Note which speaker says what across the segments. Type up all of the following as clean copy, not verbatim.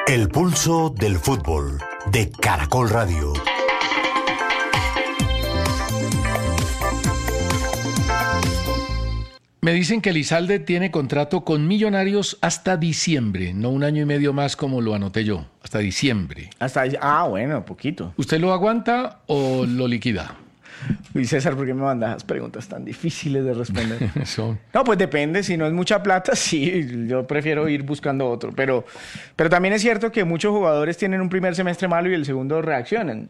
Speaker 1: El pulso del fútbol de Caracol Radio.
Speaker 2: Me dicen que Elizalde tiene contrato con Millonarios hasta diciembre, no un año y medio más como lo anoté yo, hasta diciembre.
Speaker 3: Bueno, poquito.
Speaker 2: ¿Usted lo aguanta o lo liquida?
Speaker 3: Uy, César, ¿por qué me mandas preguntas tan difíciles de responder?
Speaker 2: Son...
Speaker 3: No, pues depende. Si no es mucha plata, sí, yo prefiero ir buscando otro. Pero también es cierto que muchos jugadores tienen un primer semestre malo y el segundo reaccionan.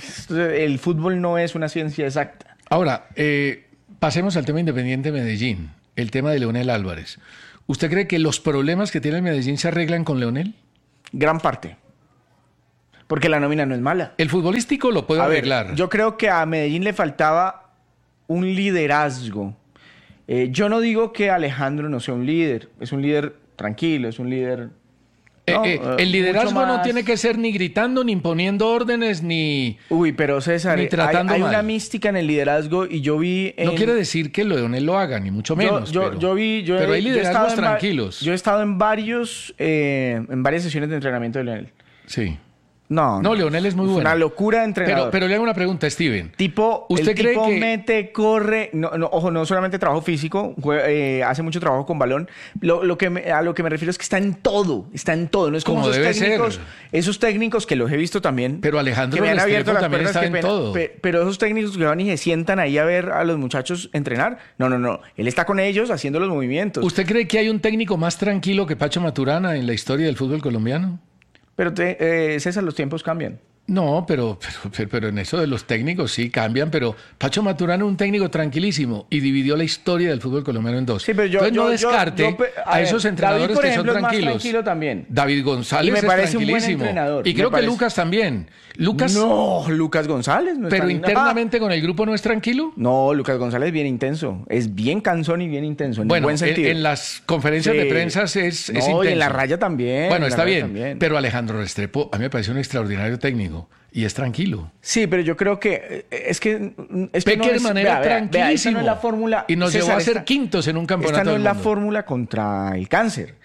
Speaker 3: El fútbol no es una ciencia exacta.
Speaker 2: Ahora, pasemos al tema Independiente Medellín, el tema de Leonel Álvarez. ¿Usted cree que los problemas que tiene el Medellín se arreglan con Leonel?
Speaker 3: Gran parte. Porque la nómina no es mala.
Speaker 2: El futbolístico lo puede arreglar.
Speaker 3: Yo creo que a Medellín le faltaba un liderazgo. Yo no digo que Alejandro no sea un líder. Es un líder tranquilo, es un líder...
Speaker 2: el liderazgo no tiene que ser ni gritando, ni imponiendo órdenes, ni...
Speaker 3: Uy, pero César,
Speaker 2: ni tratando
Speaker 3: hay
Speaker 2: mal.
Speaker 3: una mística en el liderazgo y yo vi...
Speaker 2: No quiere decir que Leonel lo haga, ni mucho menos.
Speaker 3: Pero
Speaker 2: hay liderazgos tranquilos.
Speaker 3: Yo he estado en varias sesiones de entrenamiento de Leonel.
Speaker 2: Sí.
Speaker 3: No,
Speaker 2: Leonel es muy bueno.
Speaker 3: Una locura de entrenador.
Speaker 2: Pero le hago una pregunta, Steven.
Speaker 3: ¿Usted cree que mete, corre? Ojo, no solamente trabajo físico, hace mucho trabajo con balón. A lo que me refiero es que está en todo. No es como esos técnicos que los he visto también.
Speaker 2: Pero Alejandro
Speaker 3: que me han abierto las
Speaker 2: también
Speaker 3: puertas,
Speaker 2: está en todo.
Speaker 3: Pero esos técnicos que van y se sientan ahí a ver a los muchachos entrenar. No. Él está con ellos haciendo los movimientos.
Speaker 2: ¿Usted cree que hay un técnico más tranquilo que Pacho Maturana en la historia del fútbol colombiano?
Speaker 3: Pero César, los tiempos cambian.
Speaker 2: No, pero en eso de los técnicos sí cambian, pero Pacho Maturana es un técnico tranquilísimo y dividió la historia del fútbol colombiano en dos.
Speaker 3: Sí, pero
Speaker 2: entonces no descarte a esos entrenadores
Speaker 3: David,
Speaker 2: que son
Speaker 3: ejemplo,
Speaker 2: tranquilos.
Speaker 3: Es más tranquilo también.
Speaker 2: David González
Speaker 3: me parece
Speaker 2: es tranquilísimo.
Speaker 3: Un buen entrenador.
Speaker 2: Y creo que Lucas también. Lucas
Speaker 3: González no es
Speaker 2: pero internamente con el grupo no es tranquilo.
Speaker 3: No, Lucas González es bien intenso. Es bien cansón y bien intenso. En buen sentido.
Speaker 2: En las conferencias de prensa es intenso.
Speaker 3: Y en la raya también.
Speaker 2: Bueno, está bien. Pero Alejandro Restrepo a mí me parece un extraordinario técnico. Y es tranquilo.
Speaker 3: Sí, pero yo creo que es que
Speaker 2: Peckerman era tranquilísimo.
Speaker 3: Esa no es la fórmula.
Speaker 2: Y nos llevó a ser quintos en un campeonato.
Speaker 3: Esta no es la fórmula contra el cáncer.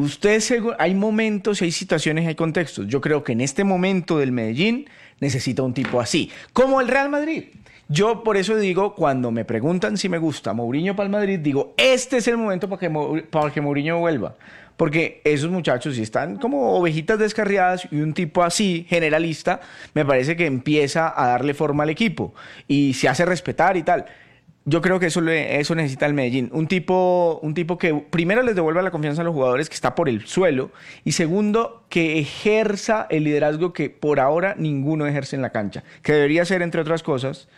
Speaker 3: Hay momentos, hay situaciones, hay contextos. Yo creo que en este momento del Medellín necesita un tipo así. Como el Real Madrid. Yo por eso digo, cuando me preguntan si me gusta Mourinho para el Madrid, digo, este es el momento para que Mourinho vuelva. Porque esos muchachos, si están como ovejitas descarriadas y un tipo así, generalista, me parece que empieza a darle forma al equipo y se hace respetar y tal. Yo creo que eso necesita el Medellín. Un tipo que primero les devuelva la confianza a los jugadores, que está por el suelo, y segundo, que ejerza el liderazgo que por ahora ninguno ejerce en la cancha. Que debería ser, entre otras cosas...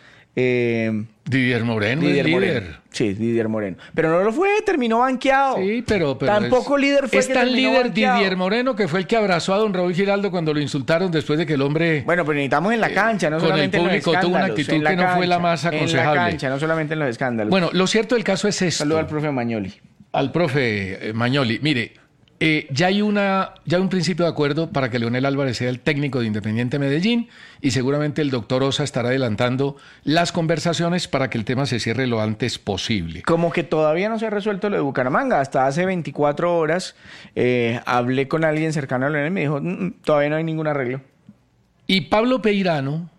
Speaker 2: Didier Moreno es líder.
Speaker 3: Sí, Didier Moreno. Pero no lo fue, terminó banqueado.
Speaker 2: Sí, pero
Speaker 3: tampoco líder fue.
Speaker 2: Es tan líder Didier Moreno que fue el que abrazó a don Raúl Giraldo cuando lo insultaron después de que el hombre...
Speaker 3: Bueno, pero necesitamos en la cancha, no solamente en los escándalos.
Speaker 2: Con el público tuvo una actitud que no fue la más aconsejable.
Speaker 3: En la cancha, no solamente en los escándalos.
Speaker 2: Bueno, lo cierto del caso es esto.
Speaker 3: Saludo al profe Magnoli.
Speaker 2: Al profe Magnoli. Mire, ya hay un principio de acuerdo para que Leonel Álvarez sea el técnico de Independiente Medellín y seguramente el doctor Osa estará adelantando las conversaciones para que el tema se cierre lo antes posible.
Speaker 3: Como que todavía no se ha resuelto lo de Bucaramanga. Hasta hace 24 horas hablé con alguien cercano a Leonel y me dijo, todavía no hay ningún arreglo.
Speaker 2: Y Pablo Peirano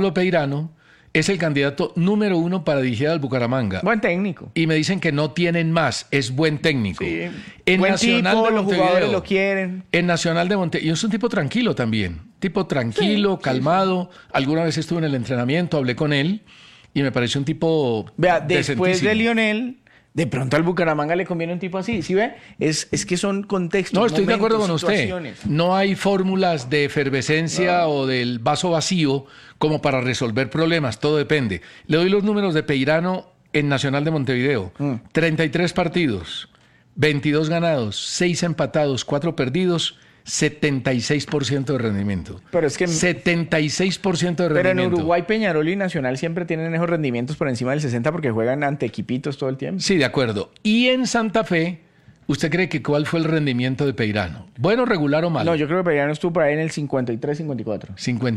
Speaker 2: es el candidato número 1 para dirigir al Bucaramanga.
Speaker 3: Buen técnico.
Speaker 2: Y me dicen que no tienen más. Es buen técnico.
Speaker 3: Sí.
Speaker 2: En
Speaker 3: buen
Speaker 2: Nacional
Speaker 3: tipo,
Speaker 2: de
Speaker 3: los
Speaker 2: Montevideo,
Speaker 3: jugadores lo quieren.
Speaker 2: En Nacional de Montevideo. Y es un tipo tranquilo también. Tipo tranquilo, calmado. Alguna vez estuve en el entrenamiento, hablé con él y me pareció un tipo
Speaker 3: después de Lionel... De pronto al Bucaramanga le conviene un tipo así, ¿sí ve? Es que son contextos,
Speaker 2: no, estoy
Speaker 3: momentos,
Speaker 2: de acuerdo con
Speaker 3: situaciones.
Speaker 2: Usted. No hay fórmulas de efervescencia o del vaso vacío como para resolver problemas, todo depende. Le doy los números de Peirano en Nacional de Montevideo. 33 partidos, 22 ganados, 6 empatados, 4 perdidos, 76% de rendimiento.
Speaker 3: Pero es que
Speaker 2: 76% de rendimiento.
Speaker 3: Pero en Uruguay, Peñarol y Nacional siempre tienen esos rendimientos por encima del 60% porque juegan ante equipitos todo el tiempo.
Speaker 2: Sí, de acuerdo. Y en Santa Fe, ¿usted cree que cuál fue el rendimiento de Peirano? ¿Bueno, regular o malo?
Speaker 3: No, yo creo que Peirano estuvo por ahí en el 53-54.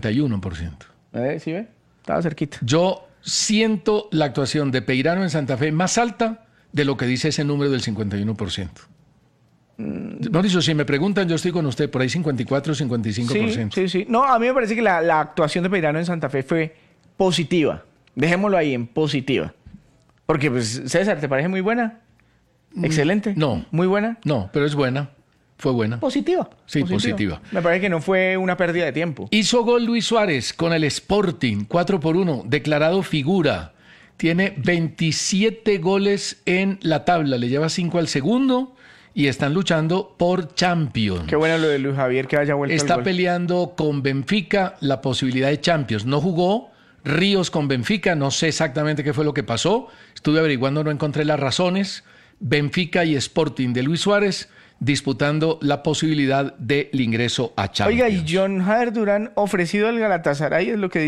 Speaker 2: 51%.
Speaker 3: ¿Sí ve? Estaba cerquita.
Speaker 2: Yo siento la actuación de Peirano en Santa Fe más alta de lo que dice ese número del 51%. No, dicho, si me preguntan, yo estoy con usted, por ahí 54 o 55%.
Speaker 3: Sí. No, a mí me parece que la actuación de Peirano en Santa Fe fue positiva. Dejémoslo ahí en positiva. Porque, pues, César, ¿te parece muy buena? Excelente.
Speaker 2: No.
Speaker 3: ¿Muy buena?
Speaker 2: No, pero es buena. Fue buena.
Speaker 3: Positiva.
Speaker 2: Sí, positiva.
Speaker 3: Me parece que no fue una pérdida de tiempo.
Speaker 2: Hizo gol Luis Suárez con el Sporting, 4-1, declarado figura. Tiene 27 goles en la tabla, le lleva 5 al segundo y están luchando por Champions.
Speaker 3: Qué bueno lo de Luis Javier que haya vuelto
Speaker 2: Está
Speaker 3: al gol.
Speaker 2: peleando con Benfica la posibilidad de Champions. No jugó Ríos con Benfica, no sé exactamente qué fue lo que pasó. Estuve averiguando, no encontré las razones. Benfica y Sporting de Luis Suárez disputando la posibilidad del ingreso a Champions.
Speaker 3: Oiga, y John Jader Durán ofrecido al Galatasaray es lo que dice.